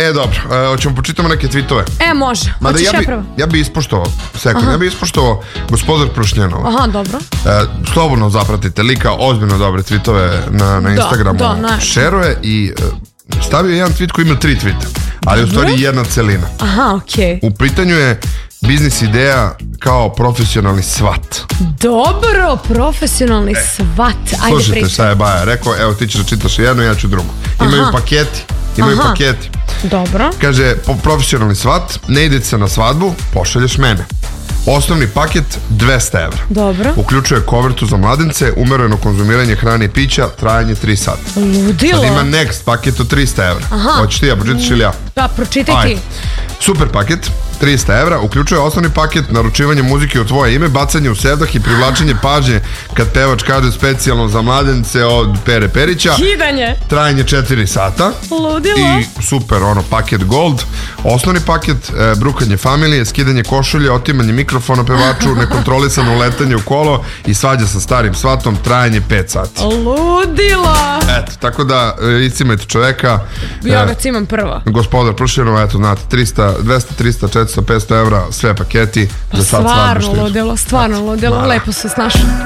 Dobro, hoćemo počitamo neke tweetove. Može, hoćeš ja prvo? Ja bi ispoštovao gospodar Prušnjanova. Aha, dobro. Slobodno zapratite lika, ozbiljno dobre tweetove na Instagramu. Šeruje i stavio jedan tweet koji ima 3 tweeta, ali u stvari jedna celina. Aha, okej. U pitanju je biznis ideja kao profesionalni svat. Dobro, profesionalni svat. Ajde, slušajte šta je Baja rekao, evo ti ćeš da čitaš jedno, ja ću drugo. Imaju paketi. Dobro. Kaže, profesionalni svat, ne ide se na svadbu, pošalješ mene. Osnovni paket 200 evra. Dobro. Uključuje kovertu za mladence, umereno konzumiranje hrane i pića, trajanje 3 sata. Ludilo. Sad ima next paket od 300 evra. Hoćeš ti, ja pročitaš ili ja? Pa, pročitaj ti. Super paket, 300 evra, uključuje osnovni paket, naručivanje muzike u tvoje ime, bacanje u sevdah i privlačenje pažnje kad pevač kaže specijalno za mladence od Pere Perića. Kidanje. Trajanje 4 sata. Ludilo. I super, paket gold. Osnovni paket, brukanje familije, skidanje košulje, otimanje mikrofona pevaču, nekontrolisano uletanje u kolo i svađa sa starim svatom, trajanje 5 sati. Ludilo. Eto, tako da iscimajte čoveka. Ja ga cimam prvo. Gospodar Prušnjanova, eto, znate, 200, 300, 400, 500 evra, sve paketi. Stvarno ludilo, lepo se snašao.